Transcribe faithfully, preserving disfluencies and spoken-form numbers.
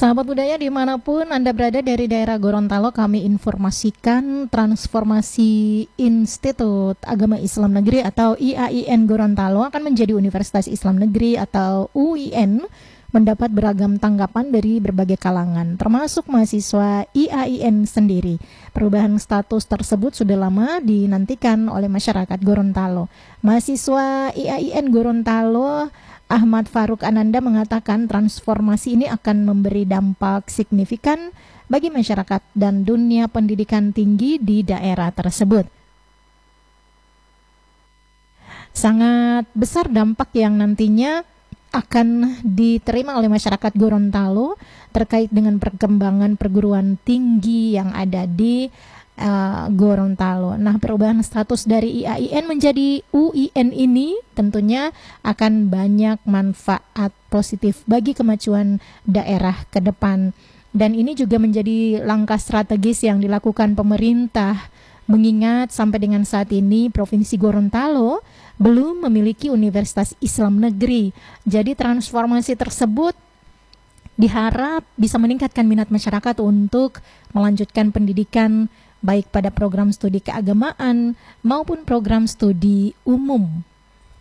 Sahabat budaya dimanapun Anda berada dari daerah Gorontalo, kami informasikan transformasi Institut Agama Islam Negeri atau I A I N Gorontalo akan menjadi Universitas Islam Negeri atau U I N mendapat beragam tanggapan dari berbagai kalangan, termasuk mahasiswa I A I N sendiri. Perubahan status tersebut sudah lama dinantikan oleh masyarakat Gorontalo. Mahasiswa I A I N Gorontalo Ahmad Faruk Ananda mengatakan transformasi ini akan memberi dampak signifikan bagi masyarakat dan dunia pendidikan tinggi di daerah tersebut. Sangat besar dampak yang nantinya akan diterima oleh masyarakat Gorontalo terkait dengan perkembangan perguruan tinggi yang ada di uh, Gorontalo. Nah, perubahan status dari I A I N menjadi U I N ini tentunya akan banyak manfaat positif bagi kemajuan daerah ke depan. Dan ini juga menjadi langkah strategis yang dilakukan pemerintah, mengingat sampai dengan saat ini Provinsi Gorontalo belum memiliki Universitas Islam Negeri. Jadi transformasi tersebut diharap bisa meningkatkan minat masyarakat untuk melanjutkan pendidikan baik pada program studi keagamaan maupun program studi umum.